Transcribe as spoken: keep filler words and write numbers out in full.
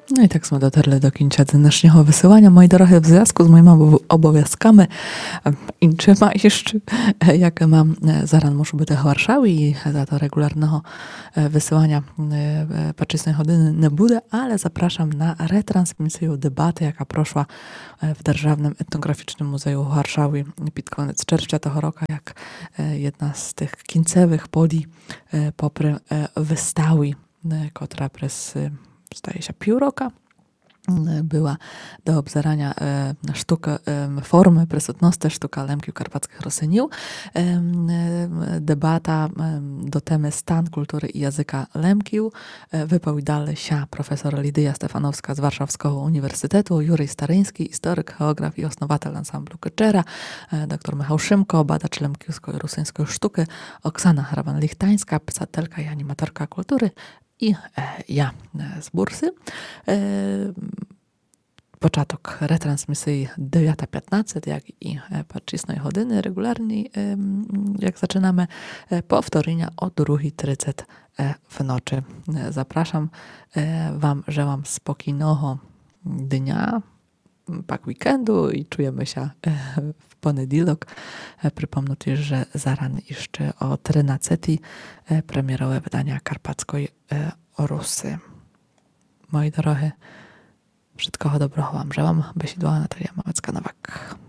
No i tak jsme dotarli do końca dnešního wysyłania. Moi drodzy, w związku z moimi obowiązkami іншими jeszcze, jakie mam, zaraz muszę być w Warszawie i za to regularnego wysyłania paczystej godziny nie będzie, ale zapraszam na retransmisję debaty, jaka proszła w Державnym Etnograficznym Muzeum w Warszawie pod koniec czerwca tego roku, jak jedna z tych końcowych poli popry wystawy, która przez zdaje się pół roku była do obzerania sztuka, formy prysutności sztuka Lemkiów Karpackich Rosyniów. Debata do temy stan kultury i języka Lemkiów wypowiadali się profesor Lidia Stefanowska z Warszawskiego Uniwersytetu, Jurij Staryński, historyk, geograf i osnowatel ansamblu Keczera, dr Michał Szymko, badacz lemkiowskiej i rosyjskiej sztuki, Oksana Hraban-Lichtańska, pisatelka i animatorka kultury, i ja z Bursy. Początek retransmisji dziewiąta piętnaście, jak i paczystnej godziny regularnie, jak zaczynamy powtórzenia o drugiej trzydzieści w nocy. Zapraszam wam, że wam spokojnego dnia, pak weekendu i czujemy się w poniedziałek. Przypomnę też, że zaraz jeszcze o trynastej premierowe wydania Karpackiej Rusy. Moi drodzy, wszystkiego dobrego wam żełam. Besidła Natalia Małecka-Nowak.